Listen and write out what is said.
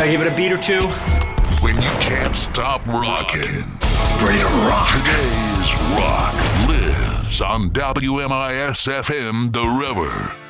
Gotta give it a beat or two. When you can't stop rocking. Ready to rock. Today's rock lives on WMIS FM The River.